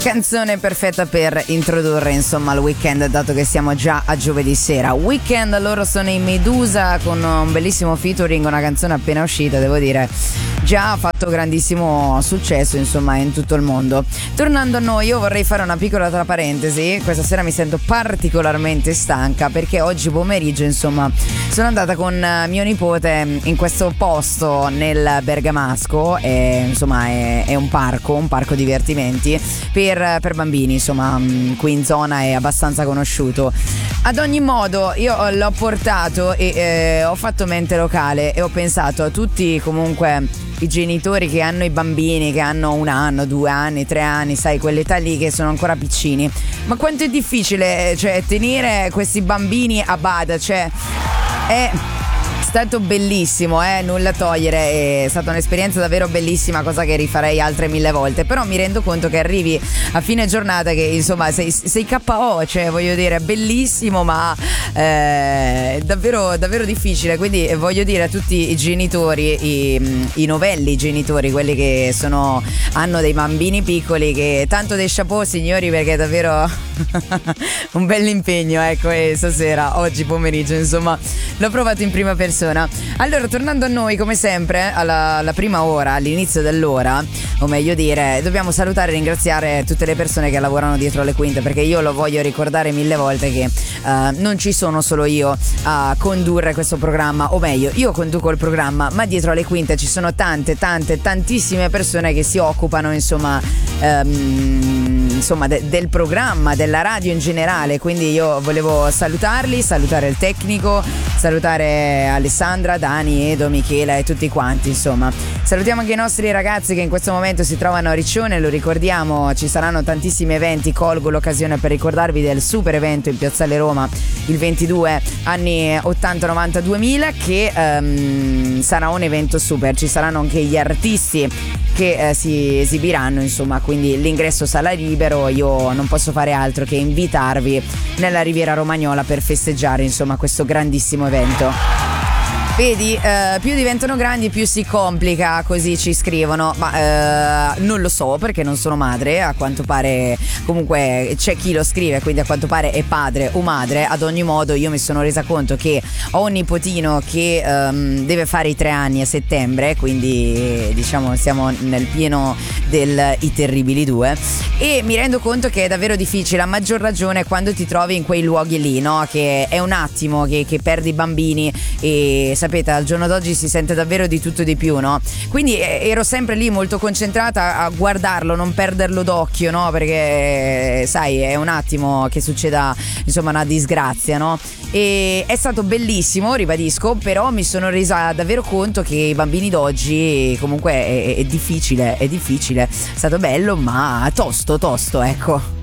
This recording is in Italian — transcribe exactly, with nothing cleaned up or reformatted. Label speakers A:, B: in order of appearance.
A: Canzone perfetta per introdurre insomma il weekend, dato che siamo già a giovedì sera. Weekend, loro sono i Medusa con un bellissimo featuring, una canzone appena uscita, devo dire già ha fatto grandissimo successo insomma in tutto il mondo. Tornando a noi, io vorrei fare una piccola tra parentesi. Questa sera mi sento particolarmente stanca perché oggi pomeriggio insomma sono andata con mio nipote in questo posto nel Bergamasco, e, insomma è, è un parco, un parco divertimenti per, per bambini, insomma qui in zona è abbastanza conosciuto. Ad ogni modo io l'ho portato e eh, ho fatto mente locale e ho pensato a tutti comunque i genitori che hanno i bambini che hanno un anno, due anni, tre anni, sai, quell'età lì che sono ancora piccini. Ma quanto è difficile, cioè, tenere questi bambini a bada, cioè è stato bellissimo, eh, nulla togliere, è stata un'esperienza davvero bellissima, cosa che rifarei altre mille volte, però mi rendo conto che arrivi a fine giornata che insomma sei, sei K O, cioè voglio dire bellissimo ma eh, davvero, davvero difficile, quindi voglio dire a tutti i genitori, i, i novelli genitori, quelli che sono, hanno dei bambini piccoli, che tanto dei chapeau signori, perché è davvero un bell'impegno, ecco, e stasera, oggi pomeriggio insomma l'ho provato in prima persona. Allora, tornando a noi, come sempre alla, alla prima ora, all'inizio dell'ora, o meglio dire, dobbiamo salutare e ringraziare tutte le persone che lavorano dietro le quinte, perché io lo voglio ricordare mille volte che uh, non ci sono solo io a condurre questo programma, o meglio, io conduco il programma, ma dietro le quinte ci sono tante, tante, tantissime persone che si occupano insomma um, insomma de- del programma, della radio in generale, quindi io volevo salutarli, salutare il tecnico, salutare Alessandra, Dani, Edo, Michela e tutti quanti, insomma. Salutiamo anche i nostri ragazzi che in questo momento si trovano a Riccione, lo ricordiamo, ci saranno tantissimi eventi, colgo l'occasione per ricordarvi del super evento in Piazzale Roma il ventidue anni ottanta novanta duemila che um, sarà un evento super, ci saranno anche gli artisti che eh, si esibiranno, insomma, quindi l'ingresso sarà libero, io non posso fare altro che invitarvi nella Riviera Romagnola per festeggiare insomma questo grandissimo evento. Vedi, eh, più diventano grandi più si complica, così ci scrivono, ma eh, non lo so perché non sono madre, a quanto pare comunque c'è chi lo scrive, quindi a quanto pare è padre o madre. Ad ogni modo io mi sono resa conto che ho un nipotino che um, deve fare i tre anni a settembre, quindi diciamo siamo nel pieno del I Terribili due, e mi rendo conto che è davvero difficile, a maggior ragione quando ti trovi in quei luoghi lì, no? Che è un attimo che, che perdi i bambini e sapete, al giorno d'oggi si sente davvero di tutto e di più, no? Quindi ero sempre lì molto concentrata a guardarlo, non perderlo d'occhio, no? Perché sai, è un attimo che succeda insomma una disgrazia, no? E è stato bellissimo, ribadisco, però mi sono resa davvero conto che i bambini d'oggi comunque è, è difficile, è difficile, è stato bello ma tosto, tosto, ecco.